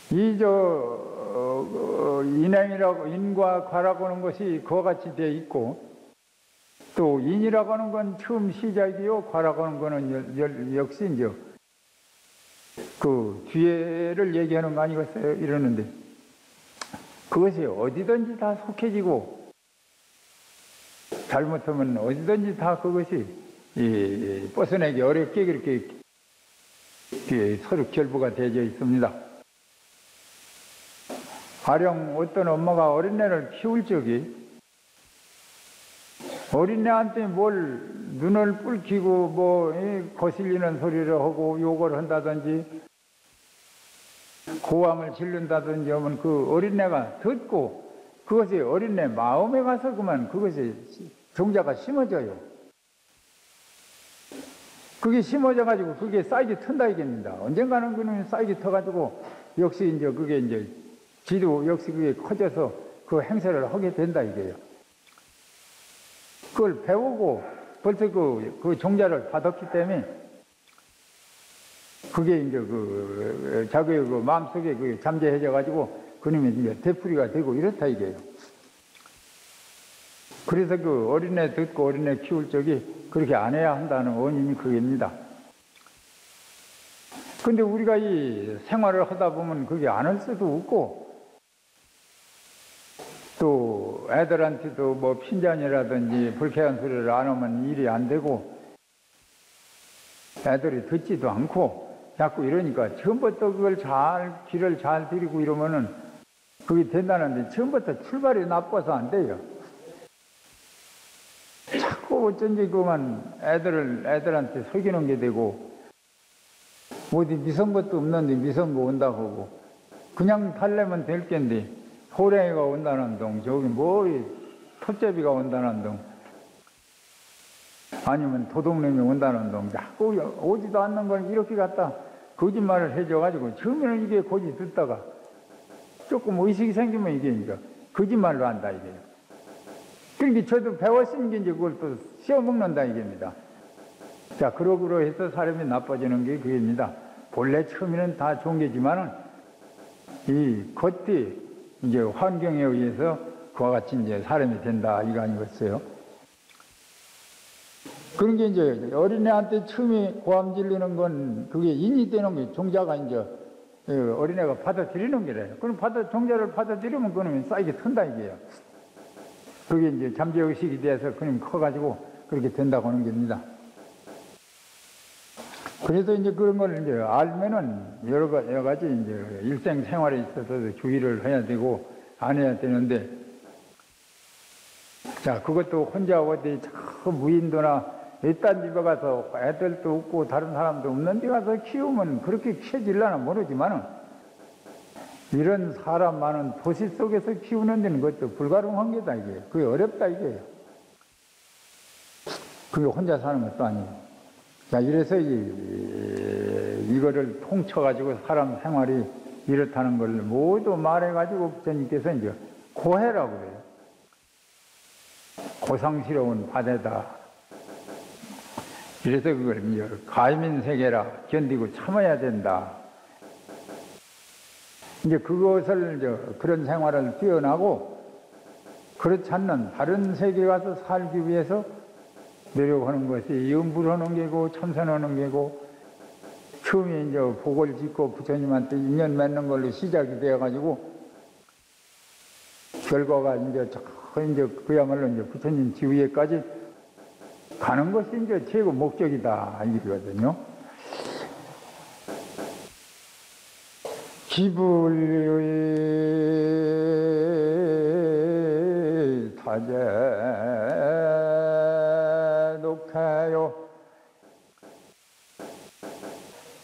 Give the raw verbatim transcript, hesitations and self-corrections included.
이 저 어, 어, 인행이라고 인과 과라고 하는 것이 그와 같이 되어 있고, 또 인이라고 하는 건 처음 시작이요, 과라고 하는 거는 여, 여, 역시 이제 그 뒤에를 얘기하는 거 아니겠어요? 이러는데, 그것이 어디든지 다 속해지고 잘못하면 어디든지 다 그것이 이, 벗어내기 어렵게 그렇게, 그렇게 서로 결부가 되어 있습니다. 가령 어떤 엄마가 어린애를 키울 적이 어린애한테 뭘 눈을 붉히고 뭐 거슬리는 소리를 하고 욕을 한다든지 고함을 지른다든지 하면 그 어린애가 듣고 그것이 어린애 마음에 가서 그만 그것이 종자가 심어져요. 그게 심어져 가지고 그게 싹이 튼다 이겁니다. 언젠가는 그놈이 싹이 터가지고 역시 이제 그게 이제 지도 역시 그게 커져서 그 행세를 하게 된다 이게요. 그걸 배우고 벌써 그, 그 종자를 받았기 때문에 그게 이제 그 자기의 그 마음속에 그 잠재해져 가지고 그놈이 이제 되풀이가 되고 이렇다 이게요. 그래서 그 어린애 듣고 어린애 키울 적이 그렇게 안 해야 한다는 원인이 그겁니다. 근데 우리가 이 생활을 하다 보면 그게 안 할 수도 없고, 또 애들한테도 뭐 핀잔이라든지 불쾌한 소리를 안 하면 일이 안 되고 애들이 듣지도 않고 자꾸 이러니까 처음부터 그걸 잘 길을 잘 들이고 이러면은 그게 된다는데 처음부터 출발이 나빠서 안 돼요. 자꾸 어쩐지 그만 애들을 애들한테 속이는 게 되고 어디 미선 것도 없는데 미선 거 온다고 하고 그냥 달래면 될 겐데 호랭이가 온다는 동, 저기 뭐 톱제비가 온다는 동, 아니면 도둑놈이 온다는 동, 자꾸 오지도 않는 걸 이렇게 갖다 거짓말을 해줘가지고 처음에는 이게 고지 듣다가 조금 의식이 생기면 이게 이제 거짓말로 한다 이게요. 그러니까 저도 배웠으면 이제 그걸 또 씌워먹는다 이겁니다. 자, 그러고로 해서 사람이 나빠지는 게 그겁니다. 본래 처음에는 다 좋은 게지만은 이 겉이 이제 환경에 의해서 그와 같이 이제 사람이 된다 이거 아니겠어요? 그런 게 이제 어린애한테 처음에 고함 지르는 건 그게 인이 되는 게 종자가 이제 어린애가 받아들이는 게래요. 그럼 받아 종자를 받아들이면 그놈이 싹이 튼다 이게요. 그게 이제 잠재의식이 돼서 그놈이 커가지고 그렇게 된다고 하는 겁니다. 그래서 이제 그런 걸 이제 알면은 여러 가지, 여러 가지 이제 일생 생활에 있어서 주의를 해야 되고 안 해야 되는데, 자, 그것도 혼자 어디 저 무인도나 이딴 집에 가서 애들도 없고 다른 사람도 없는 데 가서 키우면 그렇게 키워질려나 모르지만은 이런 사람 많은 도시 속에서 키우는 데는 그것도 불가능한 게다 이게. 그게 어렵다 이게요. 그게 혼자 사는 것도 아니에요. 자, 이래서 이, 이거를 통쳐가지고 사람 생활이 이렇다는 걸 모두 말해가지고 부처님께서 이제 고해라고 그래요. 고상스러운 바다다. 이래서 그걸 이제 가민세계라 견디고 참아야 된다. 이제 그것을 이제 그런 생활을 뛰어나고 그렇지 않는 다른 세계에 가서 살기 위해서 노력하는 것이 염불하는 게고 참선하는 게고, 처음에 이제 복을 짓고 부처님한테 인연 맺는 걸로 시작이 되어가지고 결과가 이제 저 이제 그야말로 이제 부처님 지위에까지 가는 것이 이제 최고 목적이다 이거거든요. 기불 타제